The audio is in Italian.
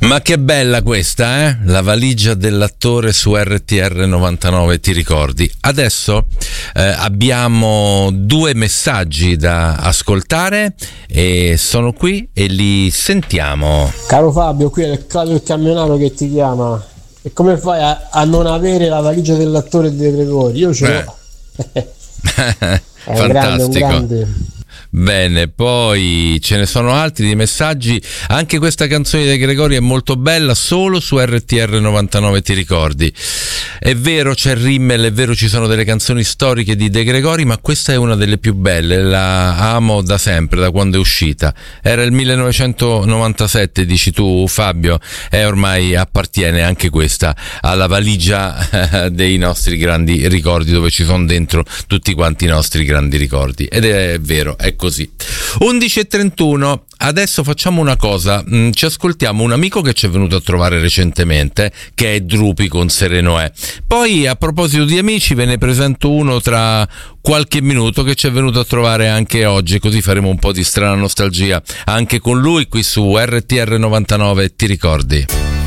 Ma che bella questa, eh? La valigia dell'attore su RTR 99, ti ricordi? Adesso abbiamo 2 messaggi da ascoltare e sono qui e li sentiamo. Caro Fabio, qui è Claudio il camionaro che ti chiama. E come fai a non avere la valigia dell'attore De Gregori? Io ce l'ho. Fantastico. Un grande. Bene, poi ce ne sono altri di messaggi. Anche questa canzone di De Gregori è molto bella, solo su RTR 99, ti ricordi? È vero, c'è Rimmel, è vero, ci sono delle canzoni storiche di De Gregori, ma questa è una delle più belle, la amo da sempre, da quando è uscita. Era il 1997, dici tu Fabio, e ormai appartiene anche questa alla valigia dei nostri grandi ricordi, dove ci sono dentro tutti quanti i nostri grandi ricordi. Ed è vero, è così. 11:31. Adesso facciamo una cosa, ci ascoltiamo un amico che ci è venuto a trovare recentemente, che è Drupi con Serenoè. Poi, a proposito di amici, ve ne presento uno tra qualche minuto che ci è venuto a trovare anche oggi, così faremo un po' di strana nostalgia anche con lui qui su RTR 99, ti ricordi?